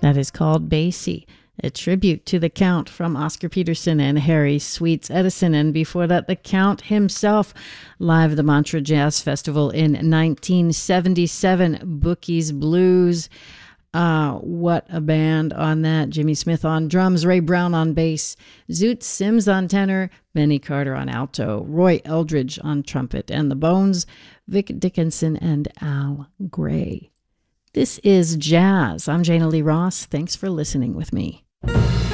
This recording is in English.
That is called Basie, a tribute to the Count from Oscar Peterson and Harry Sweets Edison. And before that, the Count himself, live at the Montreux Jazz Festival in 1977, Bookie's Blues. What a band on that. Jimmy Smith on drums, Ray Brown on bass, Zoot Sims on tenor, Benny Carter on alto, Roy Eldridge on trumpet, and the Bones, Vic Dickinson and Al Gray. This is Jazz. I'm Jana Lee Ross. Thanks for listening with me.